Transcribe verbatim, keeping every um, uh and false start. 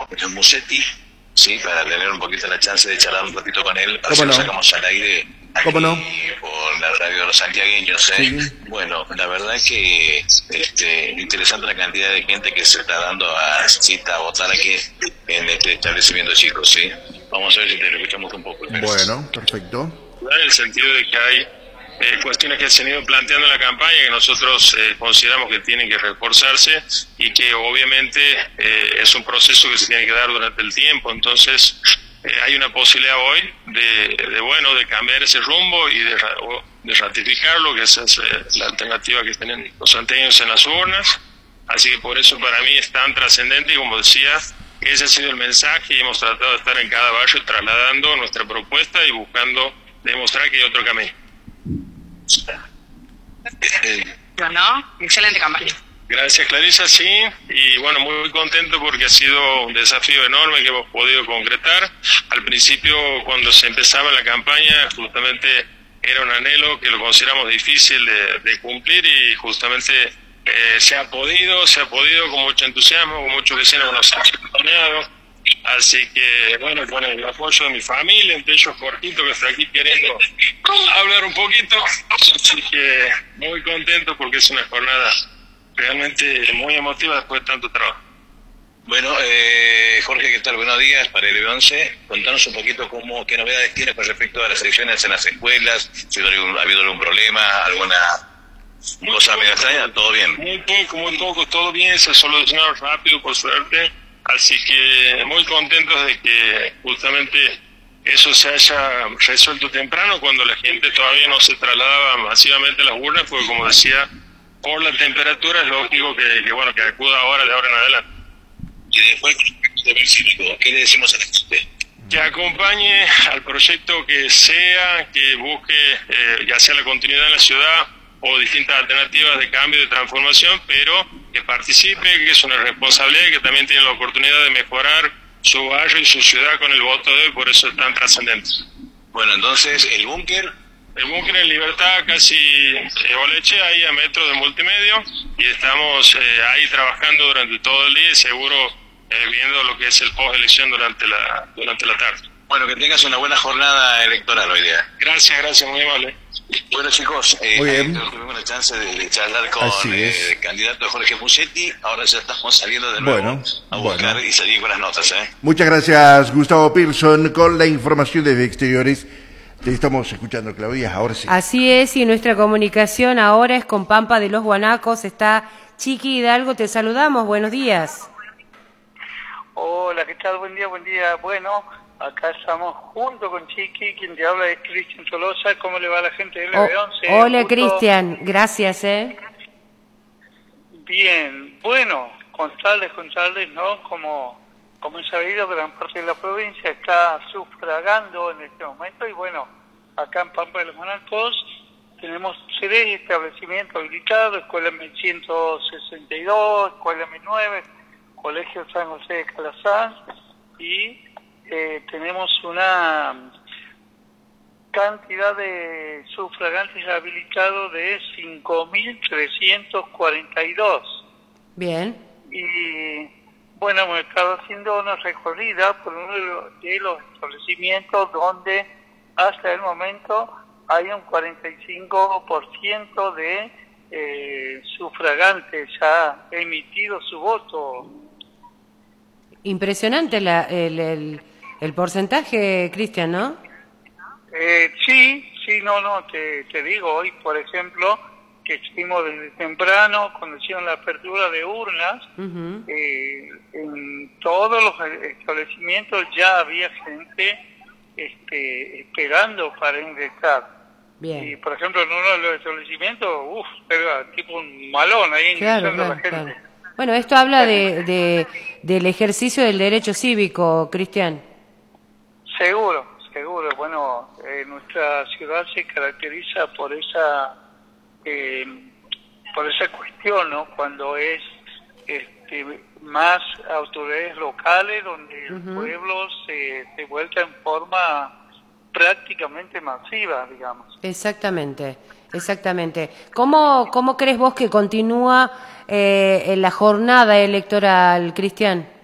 Musetti, sí, para tener un poquito la chance de charlar un ratito con él, para ¿Cómo si no? lo sacamos al aire aquí ¿Cómo no? por la radio de los santiagueños. ¿eh? Sí. Bueno, la verdad que este, interesante la cantidad de gente que se está dando a cita a votar aquí en este establecimiento, chicos, ¿sí? Vamos a ver si te escuchamos un poco. Bueno, perfecto. En el sentido de que hay eh, cuestiones que se han ido planteando en la campaña que nosotros eh, consideramos que tienen que reforzarse y que obviamente eh, es un proceso que se tiene que dar durante el tiempo. Entonces eh, hay una posibilidad hoy de, de bueno de cambiar ese rumbo y de, de ratificarlo, que esa es eh, la alternativa que tienen los santiagueños en las urnas. Así que por eso para mí es tan trascendente y, como decía, ese ha sido el mensaje y hemos tratado de estar en cada barrio trasladando nuestra propuesta y buscando demostrar que hay otro camino. ¿No? Excelente campaña. Gracias, Clarisa, sí, y bueno, muy contento porque ha sido un desafío enorme que hemos podido concretar. Al principio, cuando se empezaba la campaña, justamente era un anhelo que lo consideramos difícil de, de cumplir y justamente eh, se ha podido, se ha podido con mucho entusiasmo, con muchos vecinos que nos han acompañado. Así que, bueno, con el apoyo de mi familia, entre ellos Jorgito, que está aquí queriendo hablar un poquito. Así que muy contento porque es una jornada realmente muy emotiva después de tanto trabajo. Bueno, eh, Jorge, ¿qué tal? Buenos días para el E B once. Contanos un poquito cómo, qué novedades tienes con respecto a las elecciones en las escuelas, si ha habido, ha habido algún problema, alguna cosa medio extraña, ¿todo bien? Muy poco, muy poco, todo bien, se solucionó rápido, por suerte. Así que muy contentos de que justamente eso se haya resuelto temprano, cuando la gente todavía no se trasladaba masivamente a las urnas, porque, como decía, por la temperatura es lógico que, que bueno que acuda ahora, de ahora en adelante. Y después, de ver cívico, ¿qué le decimos a la gente? Que acompañe al proyecto que sea, que busque eh, ya sea la continuidad en la ciudad o distintas alternativas de cambio, de transformación, pero que participe, que es una responsabilidad y que también tiene la oportunidad de mejorar su barrio y su ciudad con el voto de hoy, por eso es tan trascendente. Bueno, entonces, ¿el búnker? El búnker en Libertad, casi eh, Oleche, ahí a metros de Multimedio, y estamos eh, ahí trabajando durante todo el día y seguro eh, viendo lo que es el post-elección durante la, durante la tarde. Bueno, que tengas una buena jornada electoral hoy día. Gracias, gracias, muy amable. Bueno, chicos, eh, Muy bien. tuvimos la chance de, de charlar con Así es. eh, el candidato Jorge Musetti. Ahora ya estamos saliendo de nuevo Bueno, a buscar bueno. y salir con las notas. ¿eh? Muchas gracias, Gustavo Pearson, con la información desde exteriores. Te estamos escuchando, Claudia, ahora sí. Así es, y nuestra comunicación ahora es con Pampa de los Guanacos. Está Chiqui Hidalgo, te saludamos, buenos días. Hola, ¿qué tal? Buen día, buen día. Bueno, acá estamos junto con Chiqui, quien te habla es Cristian Tolosa. ¿Cómo le va a la gente del E B once? Oh, hola, Gusto. Cristian, gracias, ¿eh? Bien, bueno, contarles, contarles, ¿no? Como, como he sabido, gran parte de la provincia está sufragando en este momento y bueno, acá en Pampa de los Guanacos tenemos tres establecimientos habilitados: Escuela M ciento sesenta y dos, Escuela M nueve, Colegio San José de Calazán, y eh, tenemos una cantidad de sufragantes habilitados de cinco mil trescientos cuarenta y dos. Bien. Y bueno, hemos estado haciendo una recorrida por uno de los, de los establecimientos donde hasta el momento hay un cuarenta y cinco por ciento de eh, sufragantes ya emitido su voto. Impresionante la, el, el, el porcentaje, Cristian, ¿no? Eh, sí, sí, no, no, te, te digo, hoy, por ejemplo, que estuvimos desde temprano, cuando hicieron la apertura de urnas, Uh-huh. eh, en todos los establecimientos ya había gente este, esperando para ingresar. Bien. Y, por ejemplo, en uno de los establecimientos, uff, era tipo un malón ahí Claro, ingresando claro, la gente. claro. Bueno, esto habla de, de del ejercicio del derecho cívico, Cristian. Seguro, seguro. Bueno, eh, nuestra ciudad se caracteriza por esa eh, por esa cuestión, ¿no? Cuando es este, más autoridades locales, donde el Uh-huh. pueblo se, se vuelca en forma prácticamente masiva, digamos. Exactamente, exactamente. ¿Cómo, cómo crees vos que continúa eh, en la jornada electoral, Cristian?